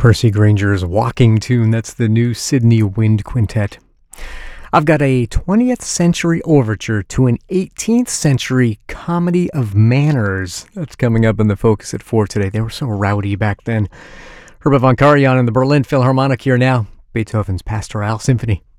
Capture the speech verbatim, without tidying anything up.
Percy Granger's Walking Tune. That's the new Sydney Wind Quintet. I've got a twentieth century overture to an eighteenth century comedy of manners. That's coming up in the Focus at four today. They were so rowdy back then. Herbert von Karajan and the Berlin Philharmonic here now. Beethoven's Pastoral Symphony.